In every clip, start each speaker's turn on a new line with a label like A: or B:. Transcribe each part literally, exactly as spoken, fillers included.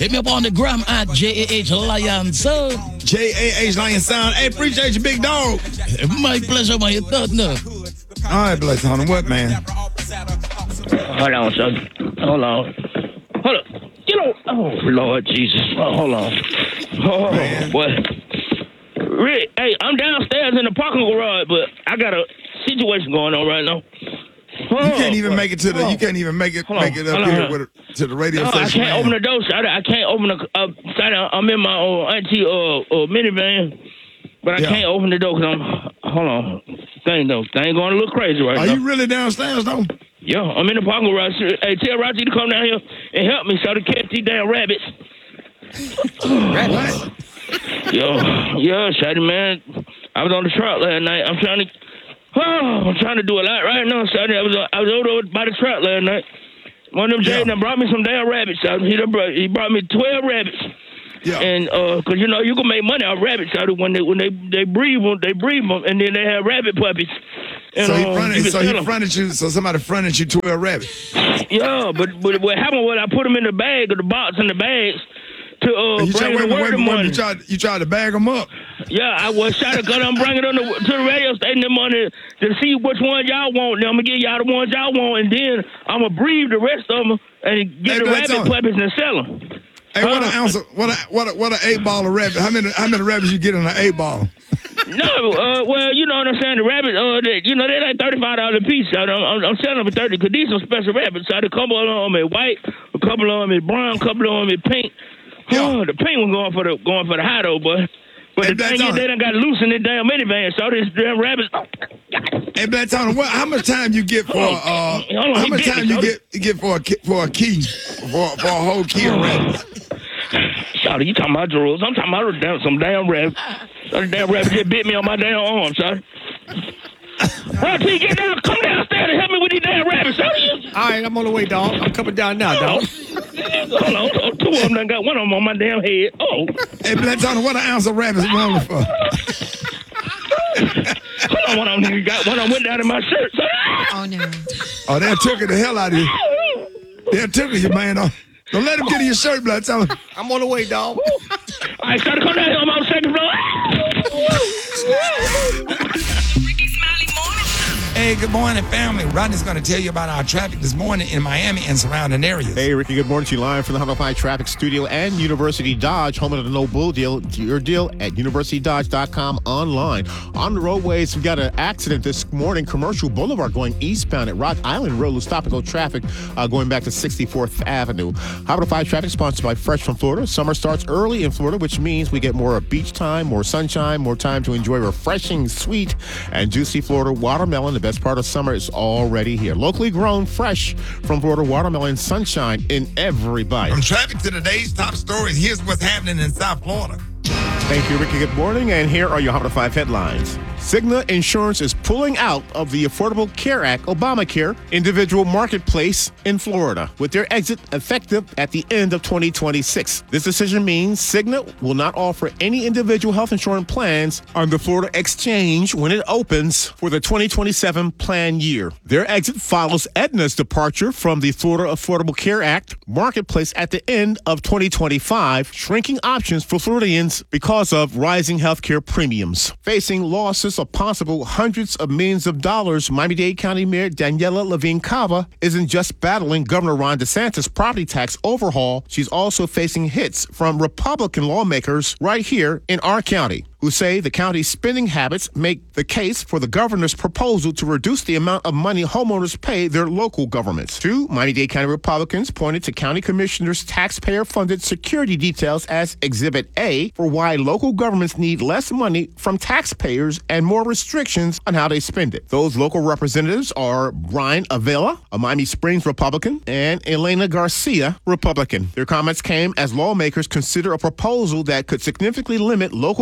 A: Hit me up on the gram at J A H Lion Sound.
B: J A H Lion Sound. Hey, appreciate you, big dog.
A: My pleasure, man. You don't know.
B: All right, bless on what, man?
C: Hold on, son. Hold on. Hold on. Get on. Oh, Lord Jesus. Oh, hold on. Oh, man. Boy. Rick, hey, I'm downstairs in the parking garage, but I got a situation going on right now. Oh,
B: you can't even
C: boy.
B: make it to the. You can't even make it
C: Hold
B: make
C: on.
B: it up
C: Hold
B: here
C: on.
B: with a, to the radio
C: No, I
B: station.
C: can't
B: man.
C: open the door, son. I can't open the. Uh, son, I'm in my uh, auntie uh, uh, minivan, but I
B: Yeah.
C: can't open the door because I'm. Hold on. Thing though, thing going a little crazy right
B: Are
C: now.
B: you really downstairs though?
C: Yeah, I'm in the parking garage. Hey, tell Roger to come down here and help me so to catch these damn rabbits.
A: Rabbits?
C: Yo, yeah, Shady, man. I was on the truck last night. I'm trying to, oh, I'm trying to do a lot right now, Shady. I was, I was over by the truck last night. One of them
B: Yeah.
C: Jaden brought me some damn rabbits. Shady. He, done brought, he brought me twelve rabbits.
B: Yeah.
C: And uh, cause you know you can make money out of rabbits, Shady, when they when they they breed them, they breed them, and then they have rabbit puppies. And,
B: So he
C: uh,
B: fronted.
C: you can
B: So
C: sell
B: he
C: 'em.
B: fronted you. So somebody fronted you twelve rabbits.
C: Yeah, but but what happened was I put them in the bag or the box in the bags to uh,
B: You tried,
C: bring
B: wait,
C: the
B: wait,
C: word
B: wait,
C: of
B: wait,
C: money.
B: you tried. You tried to bag them up.
C: Yeah, I was trying to cut them, bring it on the, to the radio station the money to see which one y'all want. Then I'm gonna give y'all the ones y'all want, and then I'm gonna breed the rest of them and get
B: Hey,
C: the
B: Black
C: rabbit
B: Tony.
C: puppies and sell them.
B: Hey, what an ounce? Of, what a what a what a eight ball of rabbit? How many how many rabbits you get in an eight ball?
C: No, uh, well, you know what I'm saying. The rabbits, uh, they, you know, they're like thirty-five dollars a piece. So I'm, I'm, I'm selling them for thirty because these are special rabbits. So a couple of them are white, a couple of them is brown, a couple of them is pink. Oh, the pink one going for the going for the high though, but but
B: Hey,
C: the
B: Black
C: thing is,
B: Tony.
C: they done got loose in this damn minivan. So these damn rabbits.
B: Hey, Black Tony, what? How much time you get for?
C: Hold
B: Uh,
C: on. Hold on,
B: how
C: he
B: much
C: bit
B: time
C: me,
B: you
C: Shorty.
B: get get for a ki- for a key for for a whole key of rabbits?
C: Shawty, you talking about drills? I'm talking about damn, some damn rabbit. That damn rabbit just bit me on my damn arm, Shawty. Well, T, get down, come downstairs and help me with these damn rabbits, Shawty.
D: All right, I'm on the way, dog. I'm coming down now, dog.
C: Hold on, oh, two of them done got one of them on my damn head. Oh,
B: Hey, Black Tony, what an ounce of rabbits you want for?
C: hold on, one of them got one of them went down in my shirt. So,
E: Oh, no.
B: Oh, they took it the hell out of you. They took it, you man. Don't, don't let him get in your shirt, Black Tony.
D: I'm on the way, dog.
C: all right, Shawty, come down here on my second floor.
F: Ricky Smiley Morning Show.
B: Hey, good morning, family. Rodney's going to tell you about our traffic this morning in Miami and surrounding areas.
G: Hey, Ricky, good morning to you live from the one oh five Traffic Studio and University Dodge, home of the No Bull deal. Your deal at university dodge dot com online. On the roadways, we got an accident this morning. Commercial Boulevard going eastbound at Rock Island Road. Stop and go traffic uh, going back to sixty-fourth Avenue. one oh five Traffic sponsored by Fresh from Florida. Summer starts early in Florida, which means we get more beach time, more sunshine, more time to enjoy refreshing, sweet, and juicy Florida watermelon. The best part of summer is already here. Locally grown, fresh from Florida watermelon, sunshine in every bite.
B: From traffic to today's top stories, here's what's happening in South Florida.
G: Thank you, Ricky. Good morning. And here are your one oh five headlines. Cigna Insurance is pulling out of the Affordable Care Act, Obamacare, individual marketplace in Florida, with their exit effective at the end of twenty twenty-six. This decision means Cigna will not offer any individual health insurance plans on the Florida Exchange when it opens for the twenty twenty-seven plan year. Their exit follows Aetna's departure from the Florida Affordable Care Act marketplace at the end of twenty twenty-five, shrinking options for Floridians because of rising healthcare premiums. Facing losses of possible hundreds of millions of dollars, Miami-Dade County Mayor Daniela Levine Cava isn't just battling Governor Ron DeSantis' property tax overhaul, she's also facing hits from Republican lawmakers right here in our county, who say the county's spending habits make the case for the governor's proposal to reduce the amount of money homeowners pay their local governments. Two Miami-Dade County Republicans pointed to county commissioners' taxpayer-funded security details as Exhibit A for why local governments need less money from taxpayers and more restrictions on how they spend it. Those local representatives are Brian Avila, a Miami Springs Republican, and Elena Garcia, Republican. Their comments came as lawmakers consider a proposal that could significantly limit local government's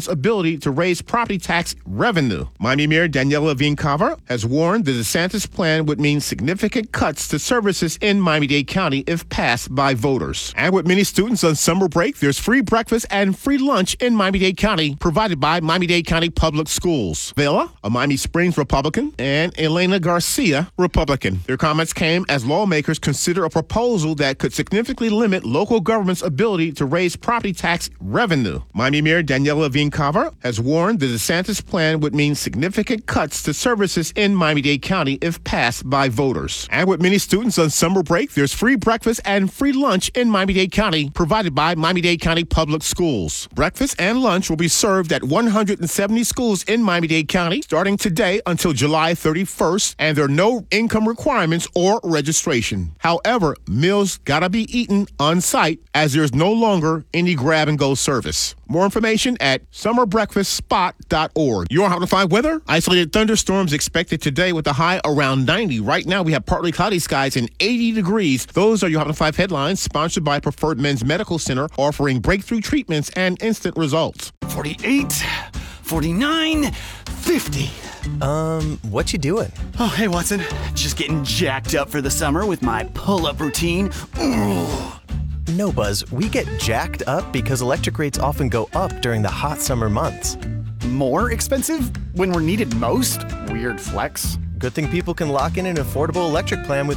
G: government's ability to raise property tax revenue. Miami Mayor Danielle Levine Carver has warned the DeSantis plan would mean significant cuts to services in Miami-Dade County if passed by voters. And with many students on summer break, there's free breakfast and free lunch in Miami-Dade County provided by Miami-Dade County Public Schools. Vela, a Miami Springs Republican, and Elena Garcia, Republican. Their comments came as lawmakers consider a proposal that could significantly limit local government's ability to raise property tax revenue. Miami Mayor Danielle Levine Carver has warned the DeSantis plan would mean significant cuts to services in Miami-Dade County if passed by voters. And with many students on summer break, there's free breakfast and free lunch in Miami-Dade County provided by Miami-Dade County Public Schools. Breakfast and lunch will be served at one hundred seventy schools in Miami-Dade County starting today until July thirty-first, and there are no income requirements or registration. However, meals gotta be eaten on site as there's no longer any grab-and-go service. More information at summer breakfast spot dot org. Your How to Find weather? Isolated thunderstorms expected today with a high around ninety. Right now, we have partly cloudy skies and eighty degrees. Those are your How to Five headlines, sponsored by Preferred Men's Medical Center, offering breakthrough treatments and instant results.
E: forty-eight, forty-nine, fifty.
H: Um, what you doing?
E: Oh, hey, Watson. Just getting jacked up for the summer with my pull-up routine. Ooh.
H: No, Buzz, we get jacked up because electric rates often go up during the hot summer months.
E: More expensive when we're needed most? Weird flex.
H: Good thing people can lock in an affordable electric plan with